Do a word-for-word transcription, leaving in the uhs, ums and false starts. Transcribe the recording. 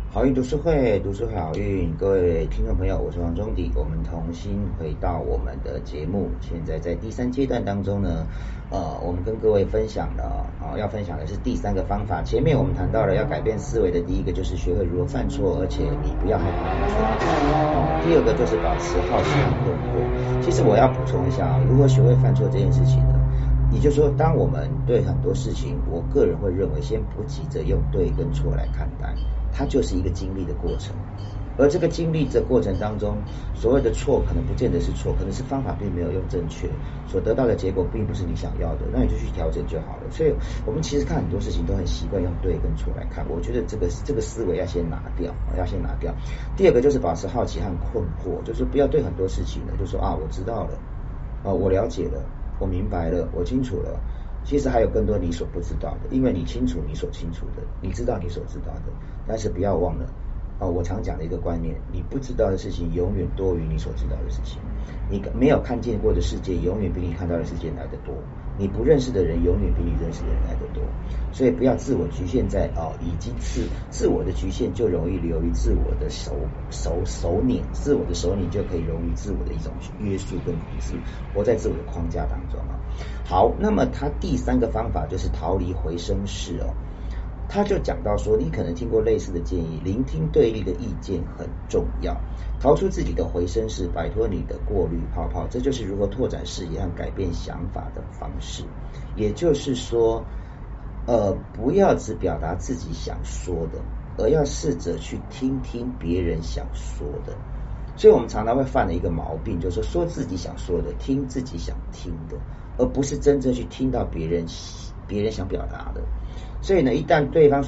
好运读书会，读书会好运，各位听众朋友，我是王中迪，我们重新回到我们的节目。现在在第三阶段当中呢，呃，我们跟各位分享了啊、哦，要分享的是第三个方法。前面我们谈到了要改变思维的第一个就是学会如何犯错，而且你不要害怕犯错。哦，第二个就是保持好奇和困惑。其实我要补充一下啊，如何学会犯错这件事情呢？也就是说，当我们对很多事情，我个人会认为，先不急着用对跟错来看待，它就是一个经历的过程。而这个经历的过程当中，所谓的错可能不见得是错，可能是方法并没有用正确，所得到的结果并不是你想要的，那你就去调整就好了。所以我们其实看很多事情都很习惯用对跟错来看，我觉得这个这个思维要先拿掉，要先拿掉。第二个就是保持好奇和困惑，就是不要对很多事情呢，就说啊我知道了，啊我了解了。我明白了，我清楚了。其实还有更多你所不知道的，因为你清楚你所清楚的，你知道你所知道的，但是不要忘了啊、哦，我常讲的一个观念，你不知道的事情永远多于你所知道的事情，你没有看见过的世界永远比你看到的世界来得多，你不认识的人永远比你认识的人来得多，所以不要自我局限在啊、哦，以及自自我的局限就容易流于自我的手手手捻，自我的手捻就可以容于自我的一种约束跟控制，活在自我的框架当中啊。好，那么他第三个方法就是逃离回声室哦。他就讲到说，你可能听过类似的建议，聆听对立的意见很重要，逃出自己的回声室，摆脱你的过滤泡泡，这就是如何拓展视野和改变想法的方式。也就是说，呃，不要只表达自己想说的，而要试着去听听别人想说的。所以我们常常会犯了一个毛病，就是说说自己想说的，听自己想听的，而不是真正去听到别人别人想表达的。所以呢，一旦对方